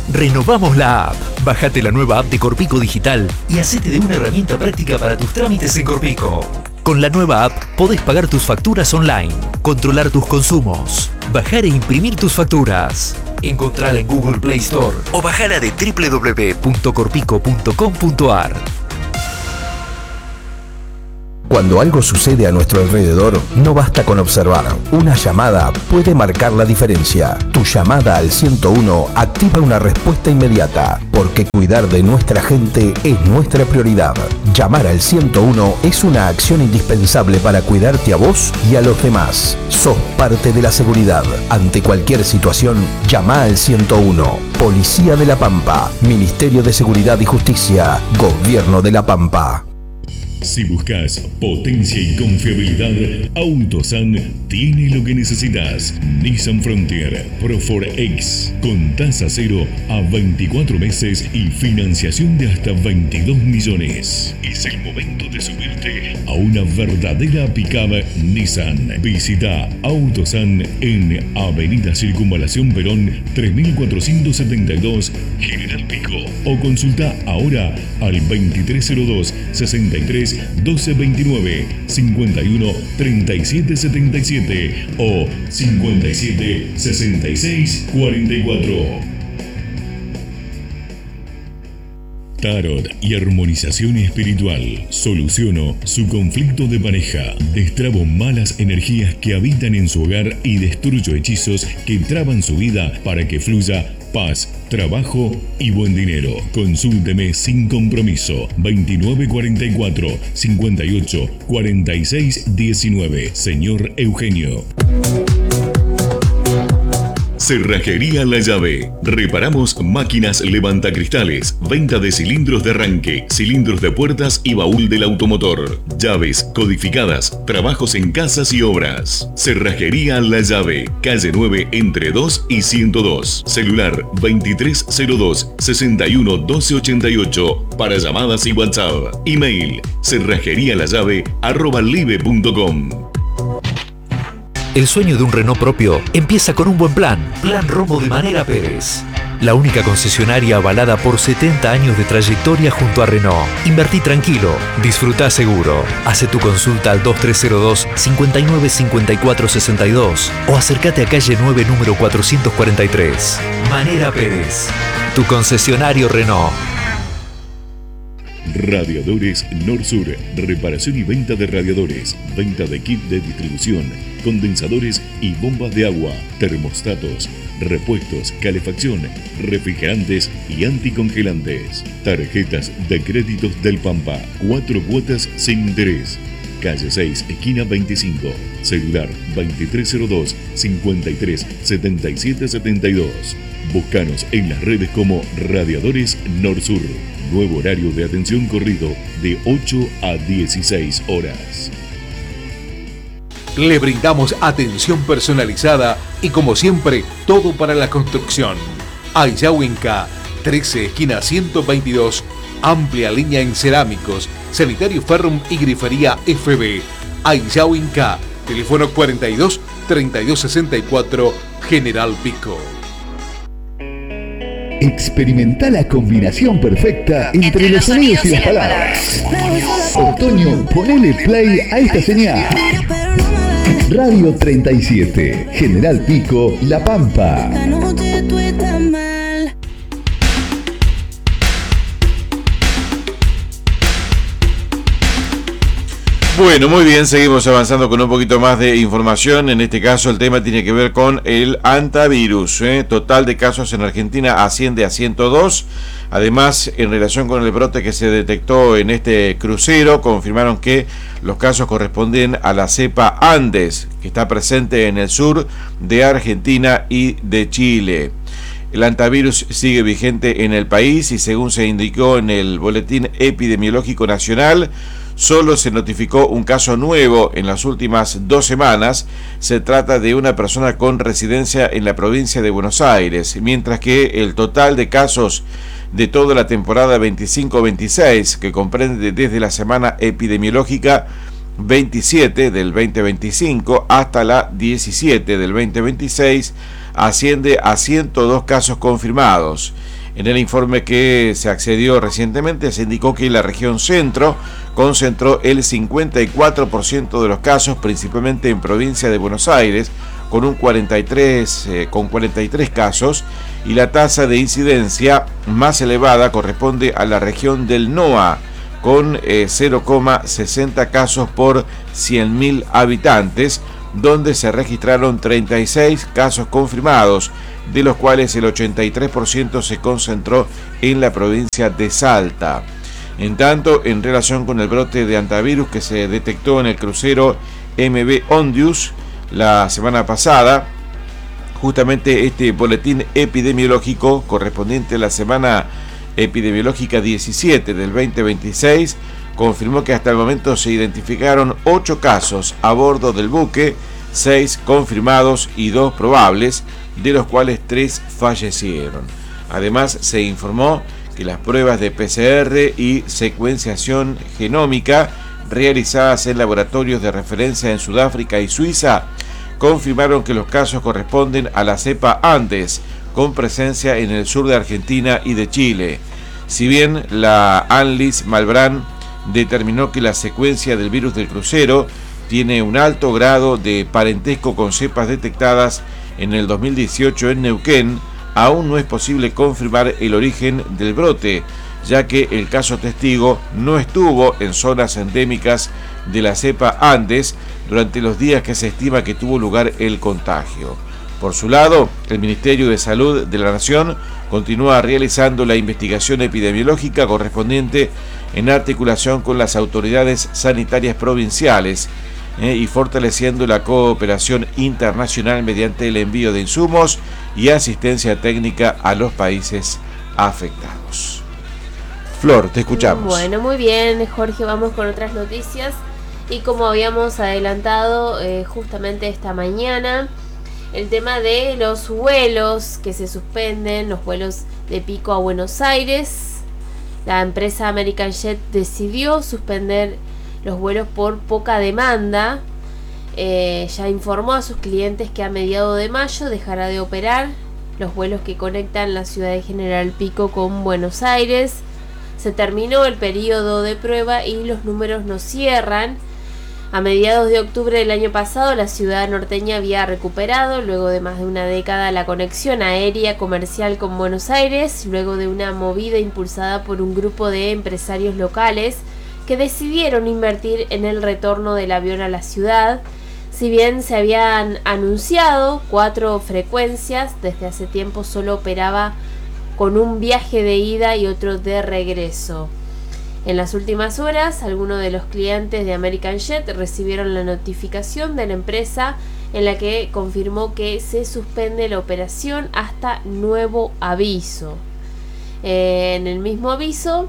Renovamos la app. Bájate la nueva app de Corpico Digital y hacete de una herramienta práctica para tus trámites en Corpico. Con la nueva app podés pagar tus facturas online, controlar tus consumos, bajar e imprimir tus facturas. Encontrala en Google Play Store o bajala de www.corpico.com.ar. Cuando algo sucede a nuestro alrededor, no basta con observar. Una llamada puede marcar la diferencia. Tu llamada al 101 activa una respuesta inmediata, porque cuidar de nuestra gente es nuestra prioridad. Llamar al 101 es una acción indispensable para cuidarte a vos y a los demás. Sos parte de la seguridad. Ante cualquier situación, llama al 101. Policía de La Pampa, Ministerio de Seguridad y Justicia, Gobierno de La Pampa. Si buscas potencia y confiabilidad, Autosan tiene lo que necesitas. Nissan Frontier Pro 4X con tasa cero a 24 meses y financiación de hasta 22 millones. Es el momento de subirte a una verdadera pick-up Nissan. Visita Autosan en Avenida Circunvalación Perón 3472 General Pico o consulta ahora al 2302 63 1229 51 37 77 o 57 66 44. Tarot y armonización espiritual. Soluciono su conflicto de pareja. Destrabo malas energías que habitan en su hogar y destruyo hechizos que traban su vida para que fluya paz, trabajo y buen dinero. Consúlteme sin compromiso. 2944 58 46 19. Señor Eugenio. Cerrajería La Llave. Reparamos máquinas levantacristales, venta de cilindros de arranque, cilindros de puertas y baúl del automotor, llaves codificadas, trabajos en casas y obras. Cerrajería La Llave, calle 9 entre 2 y 102. Celular 2302 61 12 88 para llamadas y WhatsApp. Email cerrajerialallave@live.com. El sueño de un Renault propio empieza con un buen plan. Plan Romo de Manera Pérez. La única concesionaria avalada por 70 años de trayectoria junto a Renault. Invertí tranquilo, disfrutá seguro. Hace tu consulta al 2302 59 54 62 o acércate a calle 9 número 443. Manera Pérez, tu concesionario Renault. Radiadores Norsur, reparación y venta de radiadores, venta de kit de distribución, condensadores y bombas de agua, termostatos, repuestos, calefacción, refrigerantes y anticongelantes. Tarjetas de créditos del Pampa, 4 cuotas sin interés. Calle 6, esquina 25, celular 2302 53 77 72. Búscanos en las redes como Radiadores Norsur. Nuevo horario de atención corrido de 8 a 16 horas. Le brindamos atención personalizada y, como siempre, todo para la construcción. Ayahuinca, 13, esquina 122. Amplia línea en cerámicos, sanitario Ferrum y grifería FB. Ayahuinca, teléfono 42 32 64, General Pico. Experimenta la combinación perfecta entre los sonidos y las palabras. Otoño, ponele play a esta señal. Radio 37, General Pico, La Pampa. Bueno, muy bien, seguimos avanzando con un poquito más de información. En este caso el tema tiene que ver con el hantavirus. Total de casos en Argentina asciende a 102. Además, en relación con el brote que se detectó en este crucero, confirmaron que los casos corresponden a la cepa Andes, que está presente en el sur de Argentina y de Chile. El hantavirus sigue vigente en el país y, según se indicó en el Boletín Epidemiológico Nacional, solo se notificó un caso nuevo en las últimas 2 semanas. Se trata de una persona con residencia en la provincia de Buenos Aires, mientras que el total de casos de toda la temporada 25-26, que comprende desde la semana epidemiológica 27 del 2025 hasta la 17 del 2026, asciende a 102 casos confirmados. En el informe que se accedió recientemente se indicó que la región centro concentró el 54% de los casos, principalmente en provincia de Buenos Aires, con 43 casos, y la tasa de incidencia más elevada corresponde a la región del NOA, con 0,60 casos por 100.000 habitantes, donde se registraron 36 casos confirmados, de los cuales el 83% se concentró en la provincia de Salta. En tanto, en relación con el brote de hantavirus que se detectó en el crucero MV Ondius la semana pasada, justamente este boletín epidemiológico correspondiente a la semana epidemiológica 17 del 2026 confirmó que hasta el momento se identificaron 8 casos a bordo del buque, 6 confirmados y 2 probables, de los cuales 3 fallecieron. Además, se informó que las pruebas de PCR y secuenciación genómica realizadas en laboratorios de referencia en Sudáfrica y Suiza confirmaron que los casos corresponden a la cepa Andes, con presencia en el sur de Argentina y de Chile. Si bien la ANLIS Malbrán determinó que la secuencia del virus del crucero tiene un alto grado de parentesco con cepas detectadas en el 2018 en Neuquén, aún no es posible confirmar el origen del brote, ya que el caso testigo no estuvo en zonas endémicas de la cepa Andes durante los días que se estima que tuvo lugar el contagio. Por su lado, el Ministerio de Salud de la Nación continúa realizando la investigación epidemiológica correspondiente en articulación con las autoridades sanitarias provinciales y fortaleciendo la cooperación internacional mediante el envío de insumos y asistencia técnica a los países afectados. Flor, te escuchamos. Bueno, muy bien, Jorge, vamos con otras noticias. Y como habíamos adelantado justamente esta mañana, el tema de los vuelos que se suspenden, los vuelos de Pico a Buenos Aires. La empresa American Jet decidió suspender los vuelos por poca demanda. Ya informó a sus clientes que a mediados de mayo dejará de operar los vuelos que conectan la ciudad de General Pico con Buenos Aires. Se terminó el periodo de prueba y los números no cierran. A mediados de octubre del año pasado, la ciudad norteña había recuperado, luego de más de una década, la conexión aérea comercial con Buenos Aires, luego de una movida impulsada por un grupo de empresarios locales que decidieron invertir en el retorno del avión a la ciudad. Si bien se habían anunciado 4 frecuencias, desde hace tiempo solo operaba con un viaje de ida y otro de regreso. En las últimas horas, algunos de los clientes de American Jet recibieron la notificación de la empresa en la que confirmó que se suspende la operación hasta nuevo aviso. En el mismo aviso,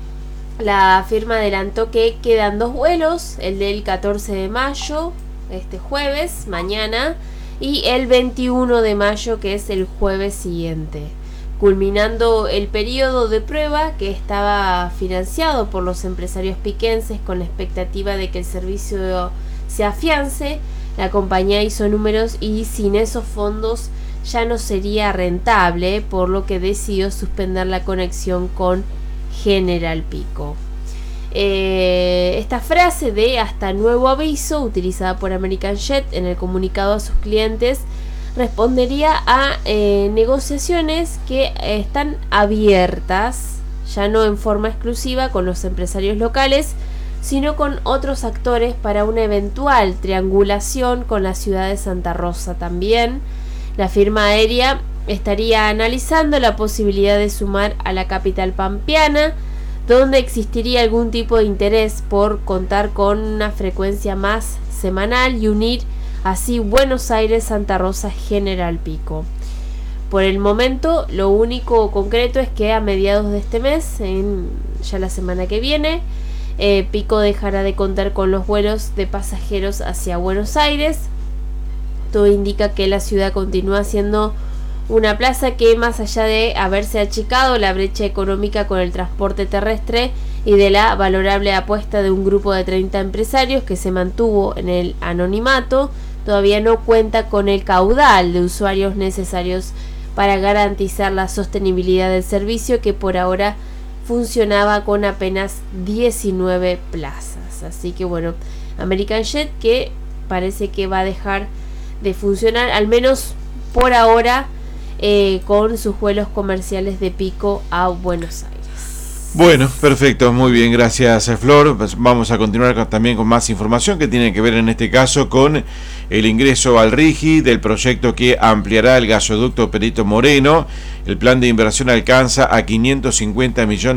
la firma adelantó que quedan 2 vuelos, el del 14 de mayo, este jueves, mañana, y el 21 de mayo, que es el jueves siguiente, culminando el periodo de prueba que estaba financiado por los empresarios piquenses con la expectativa de que el servicio se afiance. La compañía hizo números y sin esos fondos ya no sería rentable, por lo que decidió suspender la conexión con General Pico. Esta frase de hasta nuevo aviso, utilizada por American Jet en el comunicado a sus clientes, respondería a negociaciones que están abiertas, ya no en forma exclusiva con los empresarios locales, sino con otros actores para una eventual triangulación con la ciudad de Santa Rosa también. La firma aérea estaría analizando la posibilidad de sumar a la capital pampeana, donde existiría algún tipo de interés por contar con una frecuencia más semanal y unir así Buenos Aires, Santa Rosa, General Pico. Por el momento, lo único concreto es que a mediados de este mes, ya la semana que viene, Pico dejará de contar con los vuelos de pasajeros hacia Buenos Aires. Todo indica que la ciudad continúa siendo una plaza que, más allá de haberse achicado la brecha económica con el transporte terrestre y de la valorable apuesta de un grupo de 30 empresarios que se mantuvo en el anonimato, todavía no cuenta con el caudal de usuarios necesarios para garantizar la sostenibilidad del servicio, que por ahora funcionaba con apenas 19 plazas. Así que bueno, American Jet, que parece que va a dejar de funcionar, al menos por ahora, con sus vuelos comerciales de pico a Buenos Aires. Bueno, perfecto, muy bien, gracias Flor. Pues vamos a continuar también con más información que tiene que ver en este caso con el ingreso al RIGI del proyecto que ampliará el gasoducto Perito Moreno. El plan de inversión alcanza a 550 millones